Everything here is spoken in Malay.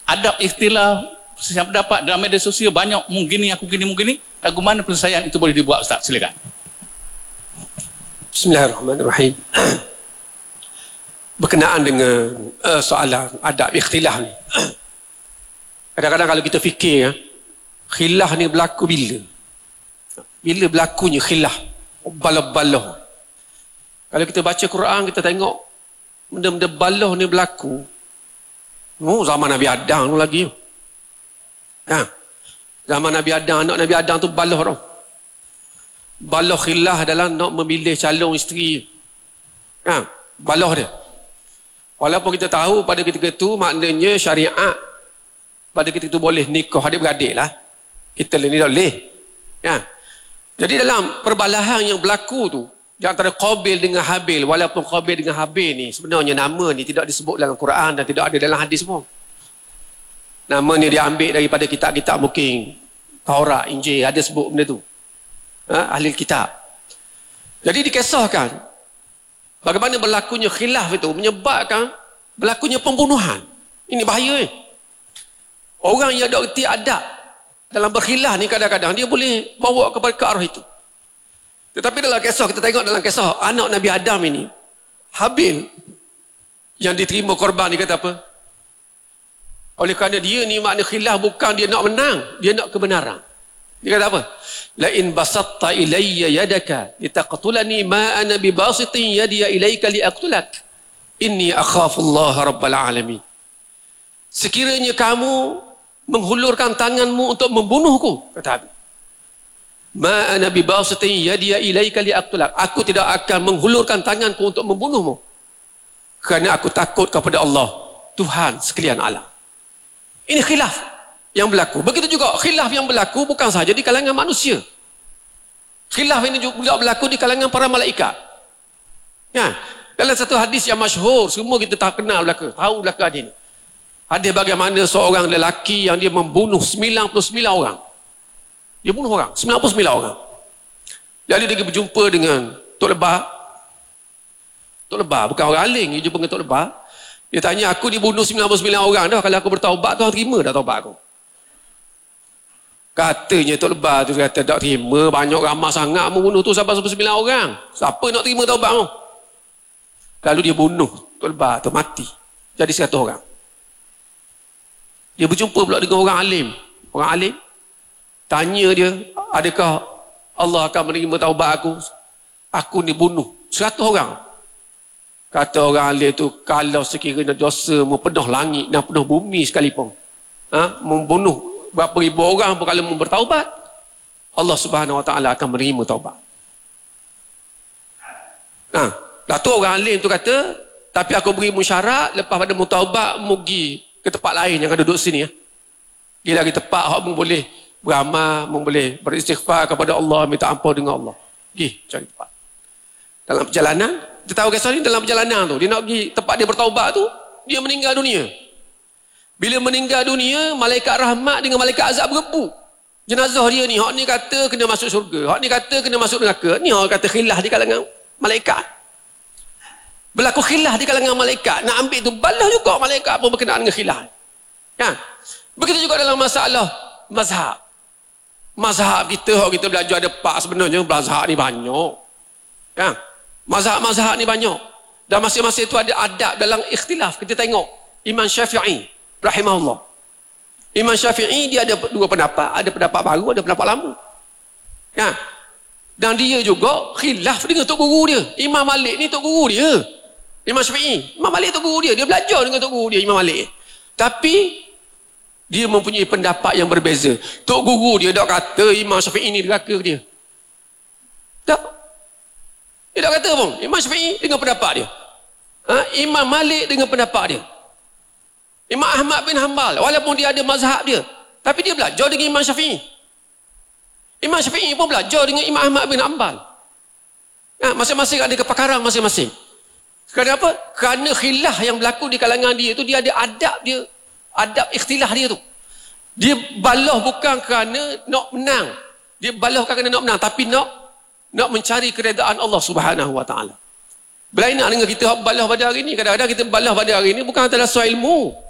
adab ikhtilaf, siapa dapat dalam media sosial banyak mungkin aku gini. Lagu mana penyelesaian itu boleh dibuat, Ustaz? Silakan. Bismillahirrahmanirrahim. Berkenaan dengan soalan adab ikhtilaf ni. Kadang-kadang kalau kita fikir, khilaf ni berlaku bila? Bila berlakunya khilaf? Balah-balah. Kalau kita baca Quran, kita tengok benda-benda balah ni berlaku. Zaman Nabi Adam tu lagi. Zaman Nabi Adam, anak Nabi Adam tu balah tau. Balah khilaf adalah nak memilih calon isteri. Balah dia. Walaupun kita tahu pada ketika itu maknanya syariat pada ketika itu boleh nikah adik-beradik lah. Kita ni tak boleh. Jadi dalam perbalahan yang berlaku tu di antara Qabil dengan Habil, walaupun Qabil dengan Habil ni sebenarnya nama ni tidak disebut dalam Quran dan tidak ada dalam hadis pun. Nama ni diambil daripada kitab-kitab mungkin Taurat, Injil, ada sebut benda tu. Ahli kitab. Jadi dikisahkan bagaimana berlakunya khilaf itu menyebabkan berlakunya pembunuhan. Ini bahaya. Orang yang ada erti adab dalam berkhilaf ni kadang-kadang dia boleh bawa kepada ke arah itu. Tetapi dalam kisah, kita tengok dalam kisah anak Nabi Adam ini, Habil yang diterima korban, dia kata apa? Oleh kerana dia ni makna khilaf bukan dia nak menang, dia nak kebenaran. Dia kata apa? La in basatta ilayya yadaka litaqtulani ma ana bibasitin yadi ilayka liaqtulak inni akhafu Allah rabbal alamin. Sekiranya kamu menghulurkan tanganmu untuk membunuhku, kata Habib, ma ana bibasitin yadi ilayka liaqtulak, aku tidak akan menghulurkan tanganku untuk membunuhmu kerana aku takut kepada Allah, Tuhan sekalian alam. Ini khilaf yang berlaku. Begitu juga khilaf yang berlaku bukan sahaja di kalangan manusia. Khilaf ini juga berlaku di kalangan para malaikat. Dalam satu hadis yang masyhur, semua kita tak kenal belaka, tahu belaka ini. Ada bagaimana seorang lelaki yang dia membunuh 99 orang. Dia bunuh orang, 99 orang. Lalu dia berjumpa dengan Tok Lebah. Tok Lebah, bukan orang aling, dia jumpa dengan Tok Lebah. Dia tanya, aku dibunuh 99 orang dah, kalau aku bertaubat tu, terima dah taubat aku. Katanya Tok Lebah tu kata, tak terima, banyak ramai sangat membunuh tu sampai 99 orang. Siapa nak terima taubat tu? Lalu dia bunuh Tok Lebah tu, mati. Jadi 100 orang. Dia berjumpa pula dengan orang alim. Orang alim tanya dia, adakah Allah akan menerima taubat aku? Aku ni bunuh 100 orang. Kata orang alim tu, kalau sekiranya dosa mempenuh langit dan penuh bumi sekalipun, membunuh berapa ribu orang pun kalau bertaubat, Allah Subhanahu Wa Taala akan menerima taubat. Datuk orang alim tu kata, tapi aku beri syarat, lepas pada taubat pergi ke tempat lain yang ada duduk sini. Dia lagi tempat hak boleh beramal, boleh beristighfar kepada Allah, minta ampun dengan Allah. Pergi cari tempat. Dalam perjalanan, kita tahu kisah ni, dalam perjalanan tu dia nak pergi tempat dia bertaubat tu, dia meninggal dunia. Bila meninggal dunia, malaikat rahmat dengan malaikat azab berebut jenazah dia ni. Hak ni kata kena masuk syurga, hak ni kata kena masuk neraka. Ni orang kata khilaf di kalangan malaikat. Berlaku khilaf di kalangan malaikat, nak ambil tu balas juga malaikat pun berkenaan dengan khilaf. Begitu juga dalam masalah mazhab. Mazhab kita, hak kita belajar ada 4 sebenarnya. Mazhab ni banyak. Mazhab-mazhab ni banyak. Dan masing-masing itu ada adab dalam ikhtilaf. Kita tengok Imam Syafi'i rahimahullah. Imam Syafi'i dia ada 2 pendapat, ada pendapat baru, ada pendapat lama. Dan dia juga khilaf dengan tok guru dia. Imam Malik ni tok guru dia. Imam Syafi'i, Imam Malik tok guru dia. Dia belajar dengan tok guru dia, Imam Malik. Tapi dia mempunyai pendapat yang berbeza. Tok guru dia tak kata Imam Syafi'i ni deraka dia. Tak. Dia tak kata pun. Imam Syafi'i dengan pendapat dia. Imam Malik dengan pendapat dia. Imam Ahmad bin Hanbal, walaupun dia ada mazhab dia, tapi dia belajar dengan Imam Syafi'i. Imam Syafi'i pun belajar dengan Imam Ahmad bin Hanbal. Masing-masing ada kepakaran masing-masing. Kerana apa? Kerana khilaf yang berlaku di kalangan dia tu, dia ada adab dia, adab ikhtilaf dia tu. Dia balah bukan kerana nak menang. Dia balah bukan kerana nak menang, tapi nak mencari keredaan Allah Subhanahu Wa Taala. Berlainan dengan kita balah pada hari ni. Kadang-kadang kita balah pada hari ni bukan atas dasar ilmu.